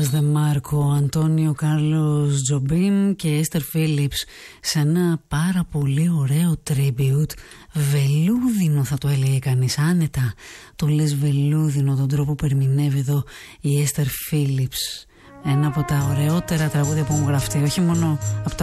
Νίκολας Δεμάρκο, Αντώνιο Κάρλος Τζομπίμ και Έστερ Φίλιπς σε ένα πάρα πολύ ωραίο tribute. Βελούδινο θα το έλεγε κανείς, άνετα το λες βελούδινο τον τρόπο που ερμηνεύει εδώ η Έστερ Φίλιπς. Ένα από τα ωραιότερα τραγούδια που μου γραφτεί, όχι μόνο από τα